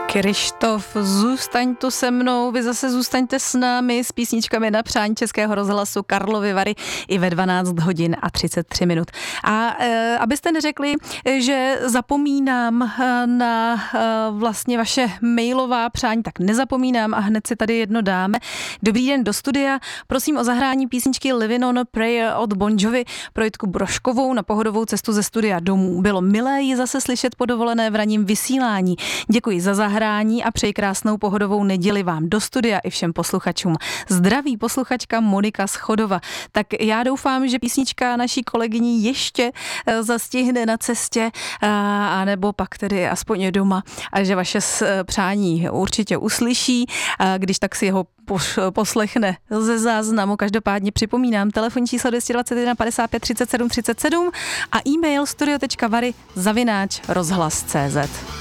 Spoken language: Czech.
Krištof, zůstaň tu se mnou, vy zase zůstaňte s námi s písničkami na přání Českého rozhlasu Karlovy Vary i ve 12 hodin a 33 minut. A abyste neřekli, že zapomínám na vlastně vaše mailová přání, tak nezapomínám a hned si tady jedno dáme. Dobrý den do studia, prosím o zahrání písničky Living on a Prayer od Bon Jovi pro Jitku Brožkovou na pohodovou cestu ze studia domů. Bylo milé ji zase slyšet po dovolené v ranním vysílání. Děkuji za zahrání a přeji krásnou pohodovou neděli vám do studia i všem posluchačům. Zdraví posluchačka Monika z Chodova. Tak já doufám, že písnička naší kolegyni ještě zastihne na cestě, anebo pak tedy aspoň doma, a že vaše přání určitě uslyší, když tak si jeho poslechne ze záznamu. Každopádně připomínám telefonní číslo 221 55 37 37 a e-mail studio.vary@rozhlas.cz.